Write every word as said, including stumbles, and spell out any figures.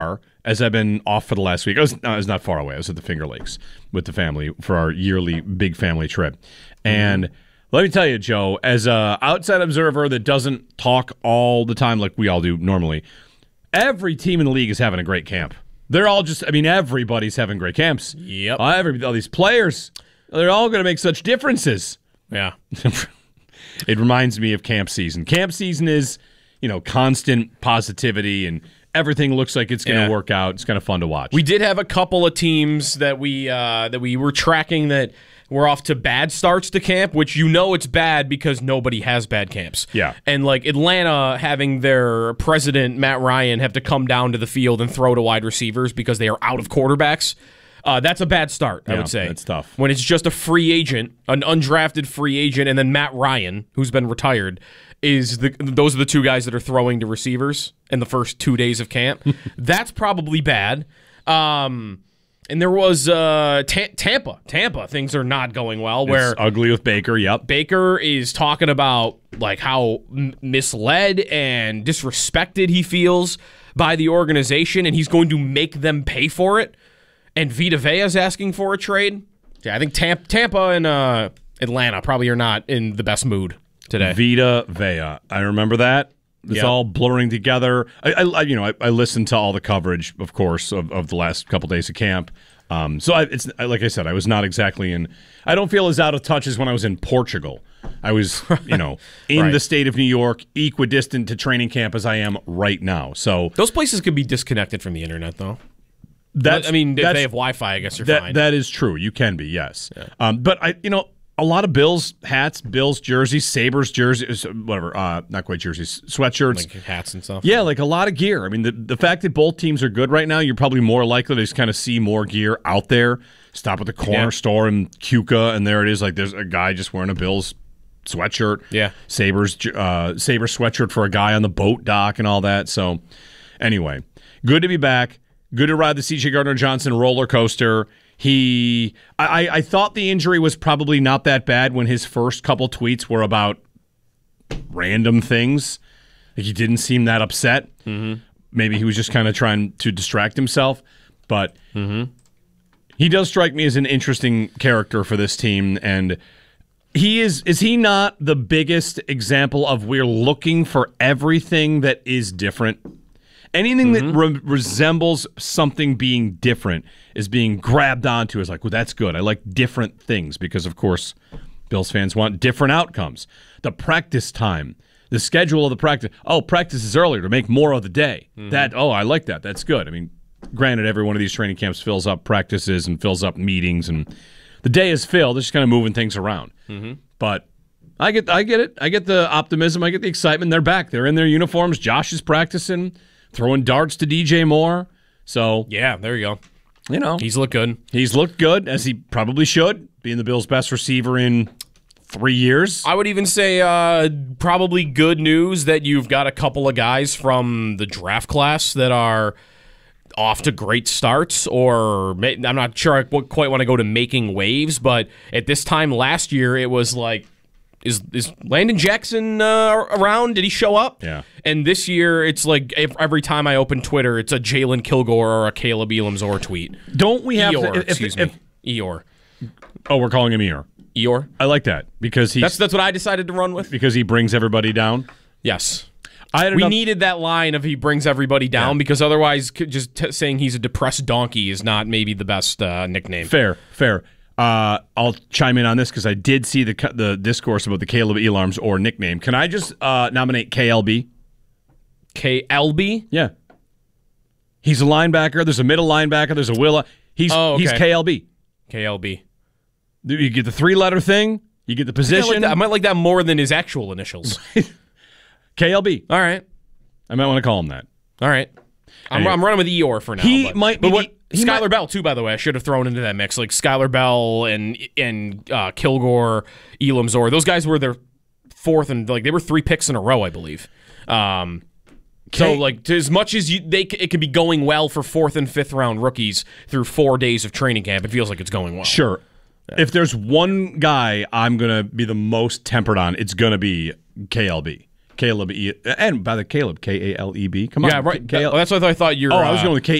as I've been off for the last week. I was, I was not far away. I was at the Finger Lakes with the family for our yearly big family trip. And mm-hmm. let me tell you, Joe, as an outside observer that doesn't talk all the time like we all do normally, every team in the league is having a great camp. They're all just, I mean, everybody's having great camps. Yep. Uh, every, all these players, they're all going to make such differences. Yeah. It reminds me of camp season. Camp season is, you know, constant positivity and everything looks like it's going to yeah. work out. It's kind of fun to watch. We did have a couple of teams that we uh, that we were tracking that were off to bad starts to camp, which you know it's bad because nobody has bad camps. Yeah. And like Atlanta having their president, Matt Ryan, have to come down to the field and throw to wide receivers because they are out of quarterbacks. Uh, that's a bad start, I yeah, would say. That's tough. When it's just a free agent, an undrafted free agent, and then Matt Ryan, who's been retired, is the those are the two guys that are throwing to receivers in the first two days of camp. That's probably bad. Um, and there was uh, ta- Tampa. Tampa, things are not going well. Where it's ugly with Baker, yep. Baker is talking about like how m- misled and disrespected he feels by the organization, and he's going to make them pay for it. And Vita Vea's asking for a trade. Yeah, I think Tampa, Tampa and uh, Atlanta probably are not in the best mood today. Vita Vea, I remember that. It's yep. all blurring together. I, I you know, I, I listened to all the coverage, of course, of, of the last couple days of camp. Um, so I, it's like I said, I was not exactly in. I don't feel as out of touch as when I was in Portugal. I was, you know, in right. the state of New York, equidistant to training camp as I am right now. So those places could be disconnected from the internet, though. That's, I mean, if that's, they have Wi-Fi, I guess you're that, fine. That is true. You can be, yes. Yeah. Um, but I, you know, a lot of Bills hats, Bills jerseys, Sabres jerseys, whatever. Uh, not quite jerseys, sweatshirts, like hats and stuff. Yeah, like a lot of gear. I mean, the the fact that both teams are good right now, you're probably more likely to just kind of see more gear out there. Stop at the corner yeah. store in Cuca, and there it is. Like there's a guy just wearing a Bills sweatshirt. Yeah, Sabres, uh, Sabres sweatshirt for a guy on the boat dock and all that. So, anyway, good to be back. Good to ride the C J Gardner-Johnson roller coaster. He, I, I thought the injury was probably not that bad when his first couple tweets were about random things. Like he didn't seem that upset. Mm-hmm. Maybe he was just kind of trying to distract himself. But mm-hmm. he does strike me as an interesting character for this team. And he is, is he not the biggest example of we're looking for everything that is different? Anything mm-hmm. that re- resembles something being different is being grabbed onto as like, well, that's good. I like different things because, of course, Bills fans want different outcomes. The practice time, the schedule of the practice. Oh, practice is earlier to make more of the day. Mm-hmm. That, oh, I like that. That's good. I mean, granted, every one of these training camps fills up practices and fills up meetings, and the day is filled. They're just kind of moving things around. Mm-hmm. But I get, I get it. I get the optimism. I get the excitement. They're back. They're in their uniforms. Josh is practicing. Throwing darts to D J Moore. So yeah, there you go. You know. He's looked good. He's looked good, as he probably should, being the Bills' best receiver in three years. I would even say uh, probably good news that you've got a couple of guys from the draft class that are off to great starts, or I'm not sure I quite want to go to making waves, but at this time last year, it was like, Is is Landon Jackson uh, around? Did he show up? Yeah. And this year, it's like every time I open Twitter, it's a Jalen Kilgore or a Caleb Elamzor tweet. Don't we have Eeyore, to? If, excuse if, me. Eeyore. Oh, we're calling him Eeyore. Eeyore? I like that because he's That's that's what I decided to run with. Because he brings everybody down. Yes. I had we enough, needed that line of he brings everybody down, yeah. because otherwise just t- saying he's a depressed donkey is not maybe the best uh, nickname. Fair, fair. Uh, I'll chime in on this because I did see the the discourse about the Caleb Elarms or nickname. Can I just uh, nominate K L B? K L B? Yeah. He's a linebacker. There's a middle linebacker. There's a Willa. He's oh, okay. he's K L B. K L B. You get the three-letter thing. You get the position. I, like I might like that more than his actual initials. K L B. All right. I might want to call him that. All right. I'm, anyway. I'm running with Eeyore for now. He but, might be but what, the, he Skylar might, Bell, too, by the way. I should have thrown into that mix. Like Skylar Bell and and uh, Kilgore, Elamzor. Those guys were their fourth and like they were three picks in a row, I believe. Um, so like to, as much as you, they it can be going well for fourth and fifth round rookies through four days of training camp, it feels like it's going well. Sure. Yeah. If there's one guy I'm gonna be the most tempered on, it's gonna be K L B. Caleb E. And by the Caleb, K A L E B. Come on. Yeah, right. K- That- that's what I thought you were. oh, I was uh, going with K